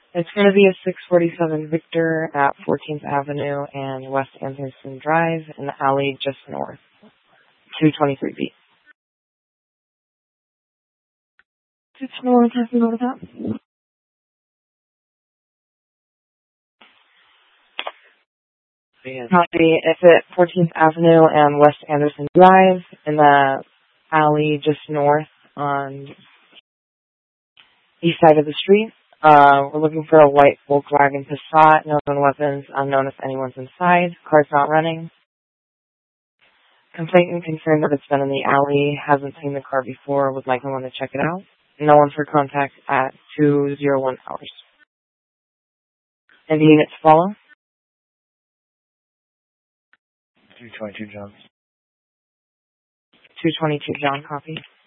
It's going to be a 647 Victor at 14th Avenue and West Anderson Drive in the alley just north, 223B. Just north, have you noted that? Copy. It's at 14th Avenue and West Anderson Drive in the alley just north on east side of the street. We're looking for a white Volkswagen Passat, no known weapons, unknown if anyone's inside. Car's not running. Complainant concerned that it's been in the alley, hasn't seen the car before, would like someone to check it out. No one for contact at 201 hours. And the units follow? 222 John. 222 John, copy.